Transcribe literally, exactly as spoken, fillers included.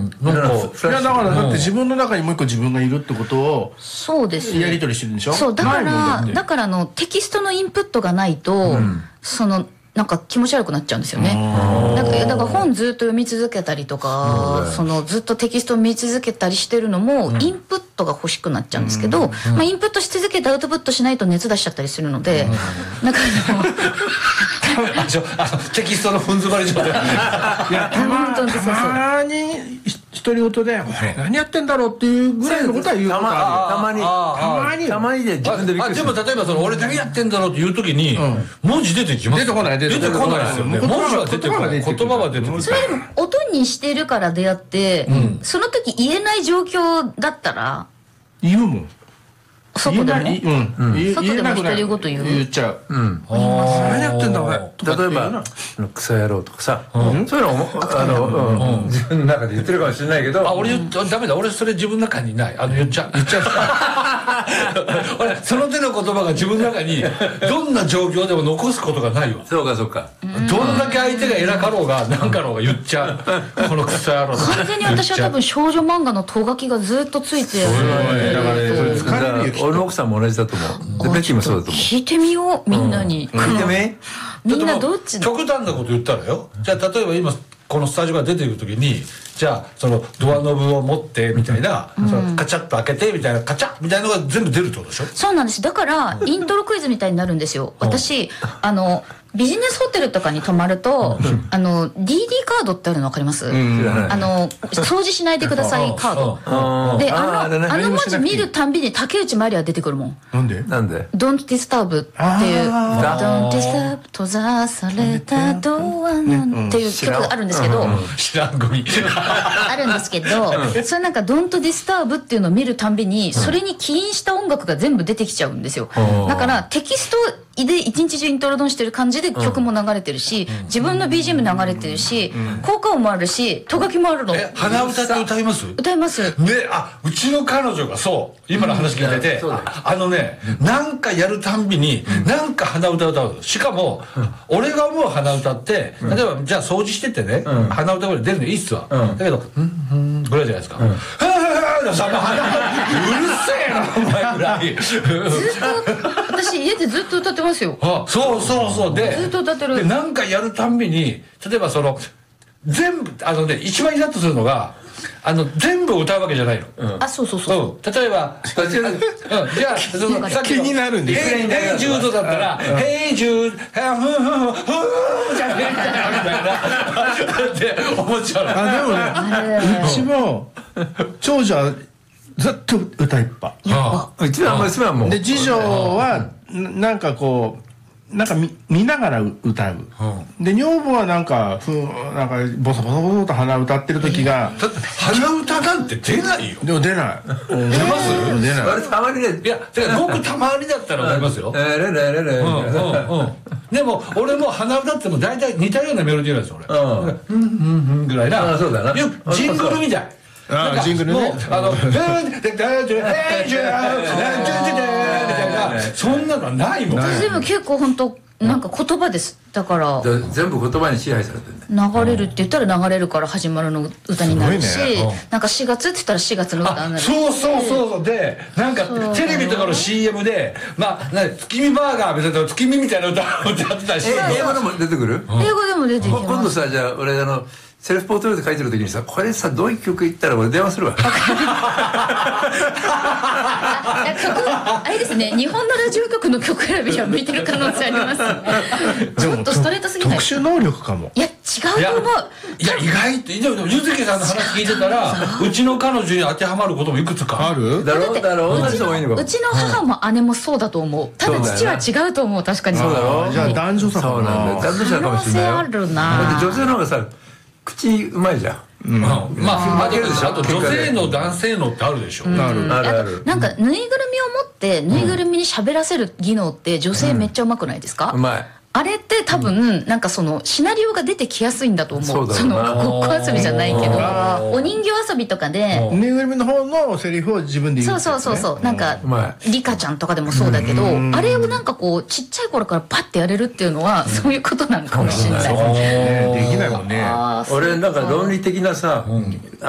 なんかいやだからだって自分の中にもう一個自分がいるってことをそうですやり取りしてるんでしょ。 そうだからだだからのテキストのインプットがないと、うん、そのなんか気持ち悪くなっちゃうんですよね。だから、だから本ずっと読み続けたりとか、そのずっとテキストを見続けたりしてるのも、インプットが欲しくなっちゃうんですけど、まあインプットし続けてアウトプットしないと熱出しちゃったりするので、なんかあのテキストのふん詰まり状態。いやたまたまに独り言で「何やってんだろう」っていうぐらいのことは言うことある。 たまにたまにたまにで自分でびっくりする。 でも例えばその俺何やってんだろうっていう時に文字出てきます。 出てこない出てこないですよね。文字は出てこない。言葉は出てくる。 それでも音にしてるから出会って、その時言えない状況だったら言うもん。 外でも、 うん、 外でも独り言言う言っちゃう。 何やってんだ俺。 例えばクソ野郎とかさ、そういうのもあの自分の中で言ってるかもしれないけど、 あ俺ダメだ、俺それ自分の中にない。あの言っちゃう言っちゃう。俺その手の言葉が自分の中にどんな状況でも残すことがないわ。 そうかそうか。 どんだけ相手が偉かろうが何かろうが言っちゃう。このクソ野郎。 完全に私は多分少女漫画のとがきがずっとついてる。 だからね、 俺の奥さんも同じだと思う。でベッキーもそうだと思う。 聞いてみようみんなに。 聞いてみ。 みんなどっちの。 極端なこと言ったらよ。じゃあ例えば今このスタジオが出てくる時に、じゃあそのドアノブを持ってみたいな、そのカチャッと開けてみたいなカチャッみたいなのが全部出るってことでしょ。 そうなんです。だからイントロクイズみたいになるんですよ。私あのビジネスホテルとかに泊まると、あの ディーディー カードってあるの分かります？あの掃除しないでくださいカードで、あのあの文字見るたんびに竹内まりや出てくるもん。 なんで？ なんで？ Don't disturb っていう Don't disturb 閉ざされたドアなんていう曲があるんですけど、 知らんゴミあるんですけど、それなんか Don't disturb っていうのを見るたんびにそれに起因した音楽が全部出てきちゃうんですよ。だからテキストで一日中イントロドンしてる感じで曲も流れてるし、自分の ビージーエム 流れてるし、効果音もあるし、とがきもあるの。 え、鼻歌って歌います？ 歌います。 ね、あ、うちの彼女がそう、今の話聞いてて、あのね、なんかやるたんびに、なんか鼻歌歌う。しかも、俺が思う鼻歌って、例えば、じゃあ掃除しててね、鼻歌ぐらい出るのいいっすわ。だけど、うん、うん、ぐらいじゃないですか。はぁはぁはぁさ、うるせえな、お前ぐらい。ずっと、私家でずっと歌ってますよ。 あ、そうそうそう。で、 ずっと歌ってる。 で、なんかやるたんびに、例えばその、全部、あのね、一番イラッとするのが、あの、全部歌うわけじゃないの。 あ、そうそうそう。 例えば、じゃあ、その、さっきの、 気になるんですヘイジュードだったら、ヘイジュード、ふんふんふん、ふんじゃねえんだよ、みたいな。って思っちゃうの。 あ、でもね、うちも、長女はずっと歌いっぱ。 うちはあんまりすまんもん。 で、次女は、なんかこう、なんか 見, 見ながら歌う、うん、で女房はなんかふなんかボソボソボソと鼻歌ってる時が、 だって鼻歌なんて出ないよ。 でも出ない出ます出ない。 あれたまにね、 いやだからごくたまにだったらわかりますよ。 えれれれれでも俺も鼻歌っても大体似たようなメロディーなんですよ俺。うんうんうんぐらいな。 そうだな。 ジングルみたい。 ああジングルね。 あのそんなのないもん。 私でも結構本当なんか言葉です。だから全部言葉に支配されてるね。 流れるって言ったら流れるから始まるの歌になるし、なんかしがつって言ったらしがつの歌になるし。 そうそうそうで、なんかテレビとかの シーエム でまあ月見バーガーみたいな月見みたいな歌を歌ってたし。 英語でも出てくる？ 英語でも出てきます。 今度さ、じゃあ俺あのセルフポートレート書いてる時にさ、これさどういう曲言ったら俺電話するわ。 あれですね、日本のラジオ局の曲選びは向いてる可能性ありますね。ちょっとストレートすぎない？ 特殊能力かも。 いや違うと思う。 いや意外とでもゆずきさんの話聞いてたらうちの彼女に当てはまることもいくつかあるだろうだろう。 うちのうちの母も姉もそうだと思う。ただ父は違うと思う。確かにそうだろう。 じゃあ男女差かな。 そうなんだよ。男女差かもしれないよ。 可能性あるな。 だって女性の方がさ口うまいじゃん。 うん、まあ、まあ、あと女性の男性のってあるでしょ。 あるあるある。 なんかぬいぐるみを持ってぬいぐるみに喋らせる技能って女性めっちゃうまくないですか？ うまい。 あれって多分なんかそのシナリオが出てきやすいんだと思う。そのごっこ遊びじゃないけど、お人形遊びとかでぬいぐるみの方のセリフを自分で言う。 そうそうそうそう。なんかリカちゃんとかでもそうだけど、あれをなんかこうちっちゃい頃からパッてやれるっていうのはそういうことなのかもしれない。 できないもんね。 俺なんか論理的なさ。